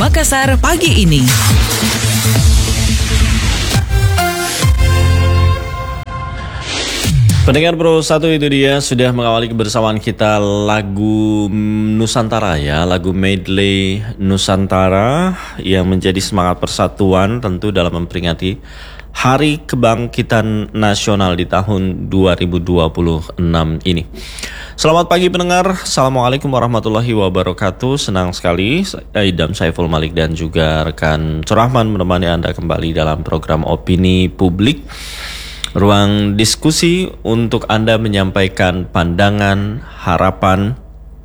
Makassar pagi ini. Pendengar Pro 1, itu dia sudah mengawali kebersamaan kita lagu Nusantara ya, lagu medley Nusantara yang menjadi semangat persatuan tentu dalam memperingati Hari Kebangkitan Nasional di tahun 2026 ini. Selamat pagi pendengar, Assalamualaikum warahmatullahi wabarakatuh. Senang sekali Idam Saiful Malik dan juga rekan Surahman menemani Anda kembali dalam program Opini Publik, ruang diskusi untuk Anda menyampaikan pandangan, harapan,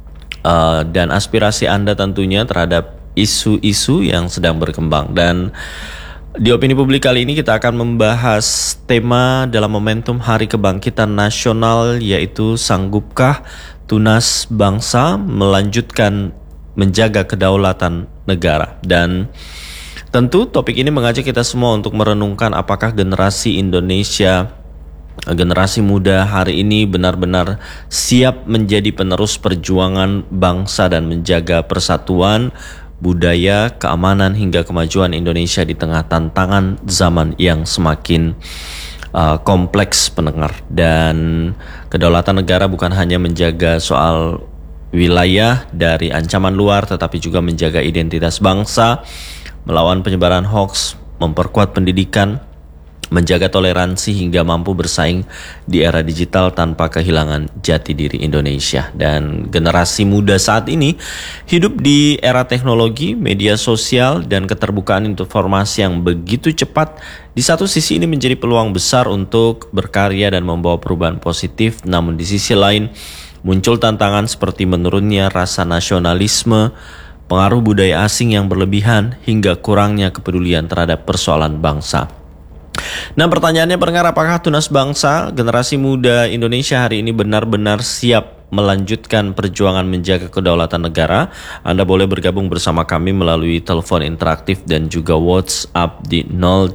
dan aspirasi Anda tentunya terhadap isu-isu yang sedang berkembang. Dan di Opini Publik kali ini kita akan membahas tema dalam momentum Hari Kebangkitan Nasional, yaitu sanggupkah tunas bangsa melanjutkan menjaga kedaulatan negara. Dan tentu topik ini mengajak kita semua untuk merenungkan apakah generasi Indonesia, generasi muda hari ini benar-benar siap menjadi penerus perjuangan bangsa dan menjaga persatuan, budaya, keamanan hingga kemajuan Indonesia di tengah tantangan zaman yang semakin kompleks pendengar. Dan kedaulatan negara bukan hanya menjaga soal wilayah dari ancaman luar, tetapi juga menjaga identitas bangsa, melawan penyebaran hoaks, memperkuat pendidikan, menjaga toleransi hingga mampu bersaing di era digital tanpa kehilangan jati diri Indonesia. Dan generasi muda saat ini hidup di era teknologi, media sosial, dan keterbukaan informasi yang begitu cepat. Di satu sisi ini menjadi peluang besar untuk berkarya dan membawa perubahan positif, namun di sisi lain muncul tantangan seperti menurunnya rasa nasionalisme, pengaruh budaya asing yang berlebihan, hingga kurangnya kepedulian terhadap persoalan bangsa. Nah, pertanyaannya pendengar, apakah tunas bangsa generasi muda Indonesia hari ini benar-benar siap melanjutkan perjuangan menjaga kedaulatan negara? Anda boleh bergabung bersama kami melalui telepon interaktif dan juga WhatsApp di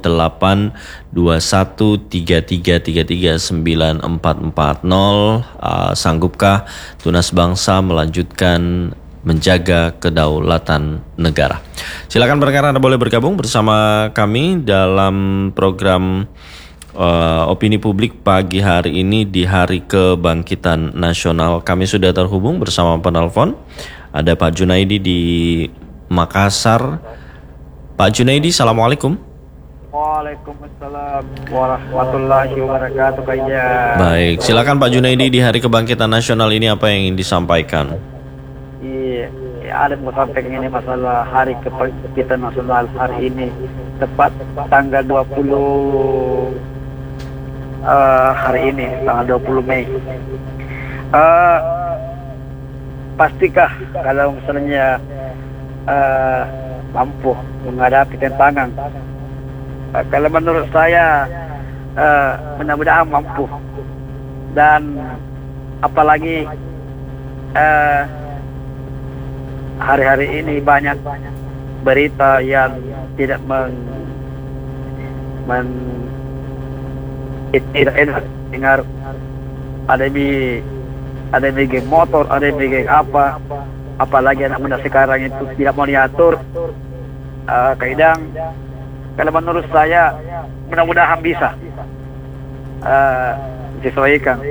082133339440. Sanggupkah tunas bangsa melanjutkan menjaga kedaulatan negara? Silakan pendengar, Anda boleh bergabung bersama kami dalam program Opini Publik pagi hari ini di Hari Kebangkitan Nasional. Kami sudah terhubung bersama penelpon. Ada Pak Junaidi di Makassar. Pak Junaidi, Assalamualaikum. Waalaikumsalam warahmatullahi wabarakatuh. Baik, silakan Pak Junaidi, di Hari Kebangkitan Nasional ini apa yang ingin disampaikan? Ada mau sampaikan ini masalah Hari Kebangkitan Nasional hari ini tepat tanggal 20 hari ini tanggal 20 Mei. Pastikah kalau misalnya mampu menghadapi tantangan? Kalau menurut saya mudah-mudahan mampu, dan apalagi hari-hari ini banyak berita yang tidak tidak enak dengar. Ada di geng motor, ada di geng apa, apalagi anak muda sekarang itu tidak mau diatur. Kadang kalau menurut saya mudah-mudahan bisa disesuaikan.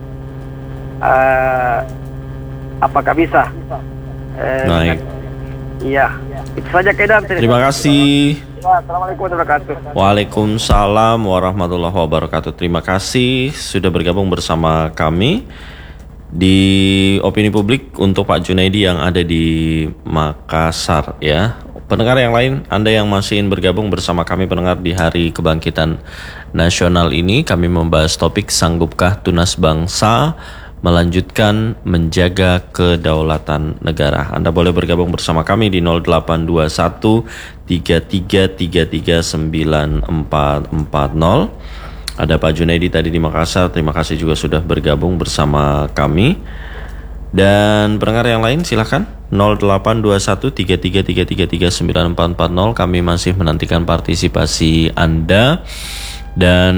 Apakah bisa? Baik. Iya, itu saja Kedam. Terima kasih. Assalamualaikum warahmatullahi wabarakatuh. Waalaikumsalam warahmatullahi wabarakatuh. Terima kasih sudah bergabung bersama kami di Opini Publik untuk Pak Junaidi yang ada di Makassar ya. Pendengar yang lain, Anda yang masih ingin bergabung bersama kami pendengar di Hari Kebangkitan Nasional ini, kami membahas topik sanggupkah tunas bangsa melanjutkan menjaga kedaulatan negara. Anda boleh bergabung bersama kami di 0821 33339440. Ada Pak Junaidi tadi di Makassar, terima kasih juga sudah bergabung bersama kami. Dan pendengar yang lain silahkan 0821 33333440. Kami masih menantikan partisipasi Anda. Dan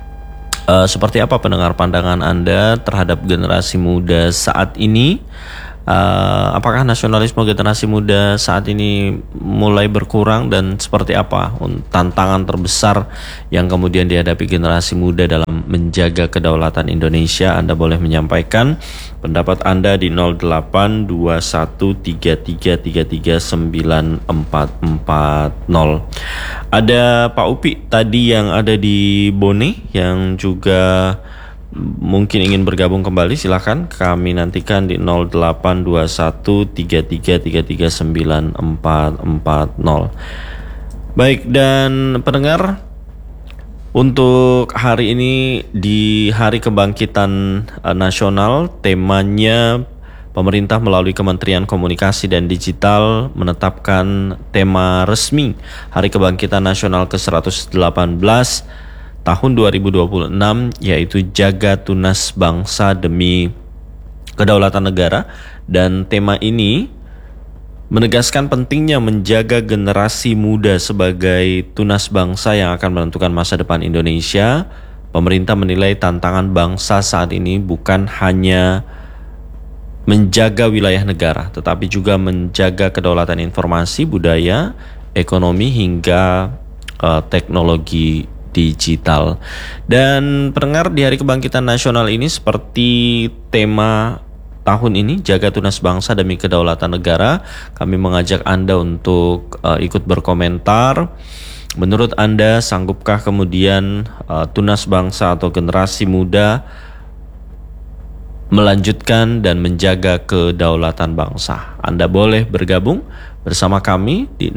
seperti apa pendengar pandangan Anda terhadap generasi muda saat ini? Apakah nasionalisme generasi muda saat ini mulai berkurang dan seperti apa tantangan terbesar yang kemudian dihadapi generasi muda dalam menjaga kedaulatan Indonesia? Anda boleh menyampaikan pendapat Anda di 082133339440. Ada Pak Upi tadi yang ada di Bone yang juga mungkin ingin bergabung kembali, silakan kami nantikan di 082133339440. Baik, dan pendengar, untuk hari ini di Hari Kebangkitan Nasional, temanya pemerintah melalui Kementerian Komunikasi dan Digital menetapkan tema resmi Hari Kebangkitan Nasional ke-118 tahun 2026, yaitu Jaga Tunas Bangsa Demi Kedaulatan Negara. Dan tema ini menegaskan pentingnya menjaga generasi muda sebagai tunas bangsa yang akan menentukan masa depan Indonesia. Pemerintah menilai tantangan bangsa saat ini bukan hanya menjaga wilayah negara, tetapi juga menjaga kedaulatan informasi, budaya, ekonomi, hingga teknologi digital. Dan pendengar, di Hari Kebangkitan Nasional ini seperti tema tahun ini, Jaga Tunas Bangsa Demi Kedaulatan Negara, kami mengajak Anda untuk ikut berkomentar. Menurut Anda, sanggupkah kemudian tunas bangsa atau generasi muda melanjutkan dan menjaga kedaulatan bangsa? Anda boleh bergabung bersama kami di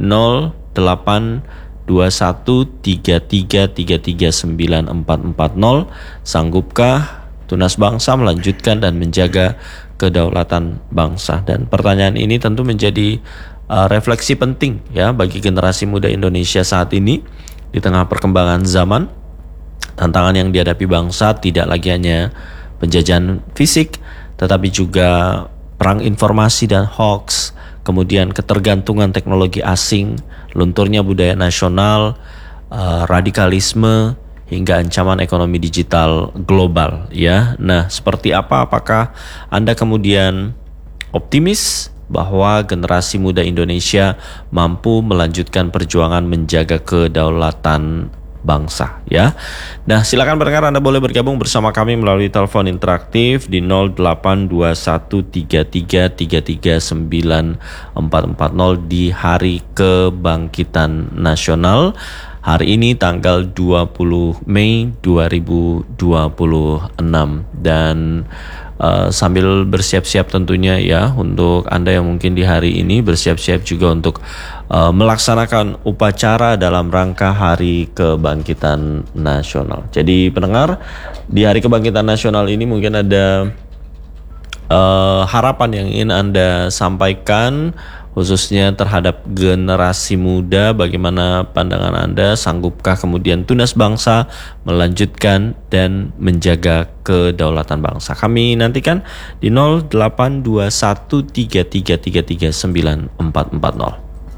082133339440. Sanggupkah tunas bangsa melanjutkan dan menjaga kedaulatan bangsa? Dan pertanyaan ini tentu menjadi refleksi penting ya bagi generasi muda Indonesia saat ini di tengah perkembangan zaman. Tantangan yang dihadapi bangsa tidak lagi hanya penjajahan fisik, tetapi juga perang informasi dan hoax, kemudian ketergantungan teknologi asing, lunturnya budaya nasional, radikalisme, hingga ancaman ekonomi digital global ya. Nah, seperti apa? Apakah Anda kemudian optimis bahwa generasi muda Indonesia mampu melanjutkan perjuangan menjaga kedaulatan bangsa ya? Nah, silakan pendengar, Anda boleh bergabung bersama kami melalui telepon interaktif di 082133339440 di Hari Kebangkitan Nasional. Hari ini tanggal 20 Mei 2026. Dan sambil bersiap-siap tentunya ya, untuk Anda yang mungkin di hari ini bersiap-siap juga untuk melaksanakan upacara dalam rangka Hari Kebangkitan Nasional. Jadi pendengar, di Hari Kebangkitan Nasional ini mungkin ada harapan yang ingin Anda sampaikan, khususnya terhadap generasi muda. Bagaimana pandangan Anda? Sanggupkah kemudian tunas bangsa melanjutkan dan menjaga kedaulatan bangsa? Kami nantikan di 082133339440.